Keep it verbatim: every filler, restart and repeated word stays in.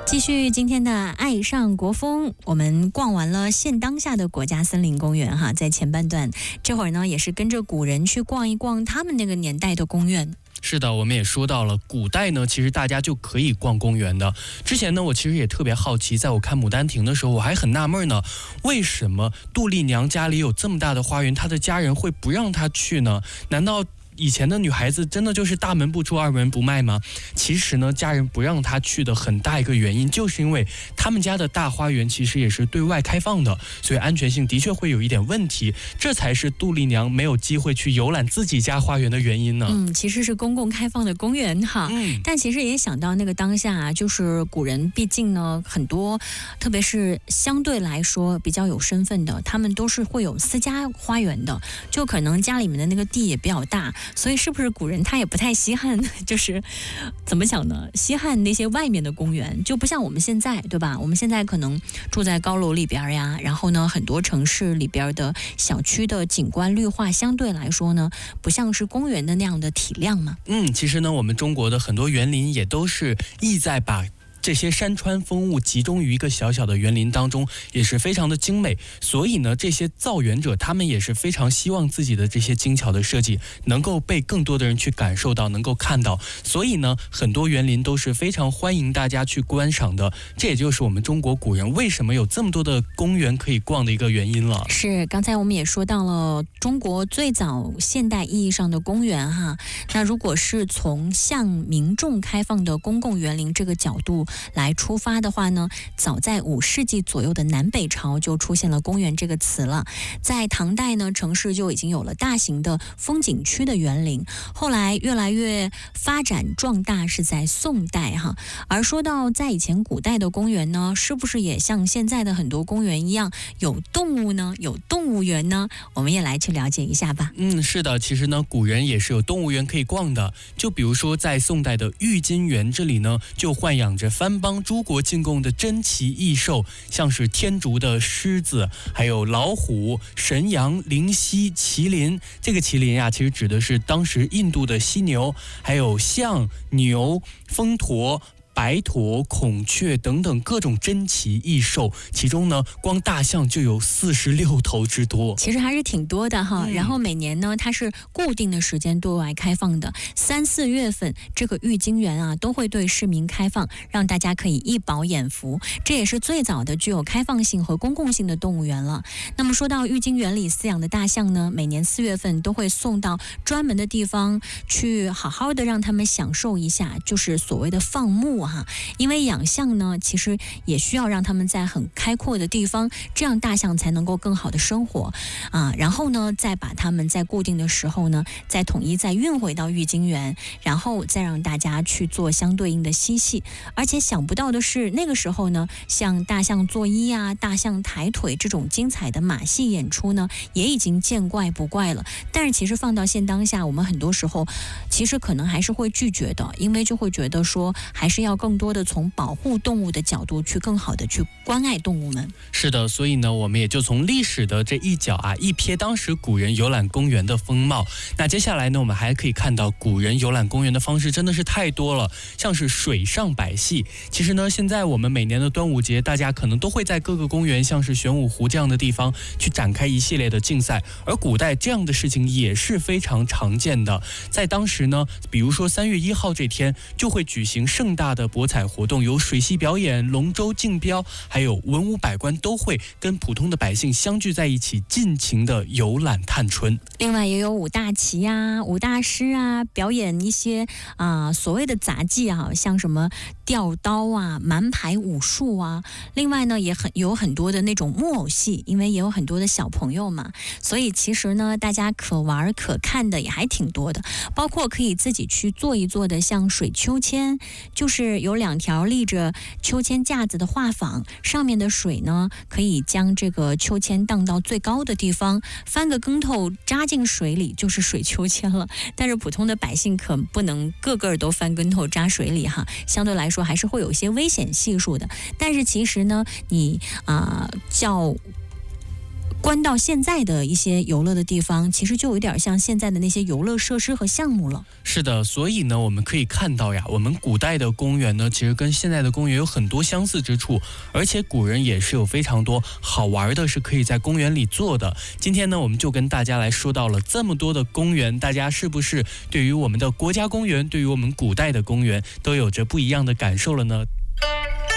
继续今天的爱上国风，我们逛完了现当下的国家森林公园哈，在前半段这会儿呢，也是跟着古人去逛一逛他们那个年代的公园。 是的，我们也说到了古代呢，其实大家就可以逛公园的。之前呢，我其实也特别好奇，在我看《牡丹亭》的时候，我还很纳闷呢，为什么杜丽娘家里有这么大的花园，她的家人会不让她去呢？难道以前的女孩子真的就是大门不出二门不迈吗？其实呢，家人不让她去的很大一个原因，就是因为他们家的大花园其实也是对外开放的，所以安全性的确会有一点问题，这才是杜丽娘没有机会去游览自己家花园的原因呢。 嗯，其实是公共开放的公园哈。嗯，但其实也想到那个当下啊，就是古人毕竟呢很多，特别是相对来说比较有身份的，他们都是会有私家花园的，就可能家里面的那个地也比较大。所以是不是古人他也不太稀罕，就是怎么讲呢？稀罕那些外面的公园，就不像我们现在，对吧？我们现在可能住在高楼里边呀，然后呢，很多城市里边的小区的景观绿化相对来说呢，不像是公园的那样的体量嘛。 嗯，其实呢，我们中国的很多园林也都是意在把这些山川风物集中于一个小小的园林当中，也是非常的精美。所以呢，这些造园者他们也是非常希望自己的这些精巧的设计能够被更多的人去感受到，能够看到。所以呢，很多园林都是非常欢迎大家去观赏的。这也就是我们中国古人为什么有这么多的公园可以逛的一个原因了。 是，刚才我们也说到了中国最早现代意义上的公园哈。那如果是从向民众开放的公共园林这个角度来出发的话呢，早在五世纪左右的南北朝就出现了公园这个词了。在唐代呢，城市就已经有了大型的风景区的园林，后来越来越发展壮大是在宋代哈。而说到在以前古代的公园呢，是不是也像现在的很多公园一样有动物呢？有动物园呢？我们也来去了解一下吧。 嗯，是的，其实呢，古人也是有动物园可以逛的。就比如说在宋代的郁金园这里呢，就豢养着藩邦诸国进贡的珍奇异兽，像是天竺的狮子，还有老虎、神羊、灵犀、麒麟。这个麒麟呀、啊，其实指的是当时印度的犀牛，还有象、牛、蜂驼、白驼、孔雀等等各种珍奇异兽，其中呢，光大象就有四十六头之多， 其实还是挺多的哈。嗯、然后每年呢，它是固定的时间对外开放的，三四月份这个郁金园啊都会对市民开放，让大家可以一饱眼福。这也是最早的具有开放性和公共性的动物园了。那么说到郁金园里饲养的大象呢，每年四月份都会送到专门的地方去，好好的让他们享受一下，就是所谓的放牧哈。因为养象呢，其实也需要让他们在很开阔的地方，这样大象才能够更好的生活啊。然后呢，再把他们在固定的时候呢，再统一再运回到郁金园，然后再让大家去做相对应的嬉戏。而且想不到的是，那个时候呢，像大象作揖啊、大象抬腿这种精彩的马戏演出呢，也已经见怪不怪了。但是其实放到现当下，我们很多时候其实可能还是会拒绝的，因为就会觉得说，还是要更多的从保护动物的角度去更好的去关爱动物们。 是的，所以呢，我们也就从历史的这一角啊，一瞥当时古人游览公园的风貌。那接下来呢，我们还可以看到古人游览公园的方式真的是太多了，像是水上摆戏。其实呢，现在我们每年的端午节，大家可能都会在各个公园，像是玄武湖这样的地方去展开一系列的竞赛。而古代这样的事情也是非常常见的。在当时呢，比如说三月一号这天，就会举行盛大的博彩活动，有水戏表演、龙舟竞标，还有文武百官都会跟普通的百姓相聚在一起，尽情的游览探春。 另外也有武大旗啊、武大师啊，表演一些啊、呃、所谓的杂技啊，像什么吊刀啊、蛮牌武术啊。另外呢，也很有很多的那种木偶戏，因为也有很多的小朋友嘛，所以其实呢，大家可玩可看的也还挺多的，包括可以自己去做一做的，像水秋千，就是有两条立着秋千架子的画舫，上面的水呢，可以将这个秋千荡到最高的地方，翻个跟头扎进水里就是水秋千了。但是普通的百姓可不能个个都翻跟头扎水里哈，相对来说还是会有一些危险系数的。但是其实呢，你啊、呃、叫关到现在的一些游乐的地方，其实就有点像现在的那些游乐设施和项目了。 是的，所以呢，我们可以看到呀，我们古代的公园呢，其实跟现在的公园有很多相似之处，而且古人也是有非常多好玩的，是可以在公园里做的。今天呢，我们就跟大家来说到了这么多的公园，大家是不是对于我们的国家公园，对于我们古代的公园，都有着不一样的感受了呢？